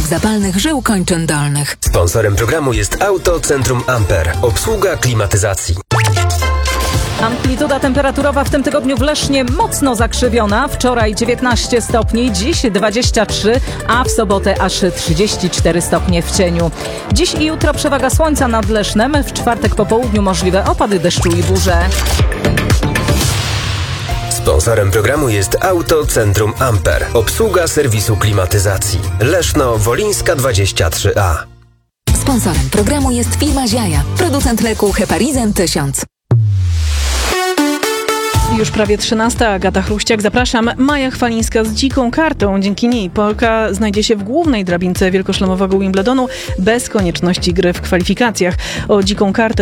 przeciwzapalnych żył kończyn dolnych. Sponsorem programu jest Autocentrum Amper. Obsługa klimatyzacji. Amplituda temperaturowa w tym tygodniu w Lesznie mocno zakrzywiona. Wczoraj 19 stopni, dziś 23, a w sobotę aż 34 stopnie w cieniu. Dziś i jutro przewaga słońca nad Lesznem. W czwartek po południu możliwe opady deszczu i burze. Sponsorem programu jest Autocentrum Amper. Obsługa serwisu klimatyzacji. Leszno Wolińska 23A. Sponsorem programu jest firma Ziaja, producent leku Heparizin 1000. Już prawie 13. Agata Chruściak. Zapraszam. Maja Chwalińska z dziką kartą. Dzięki niej Polka znajdzie się w głównej drabince wielkoszlemowego Wimbledonu bez konieczności gry w kwalifikacjach. O dziką kartę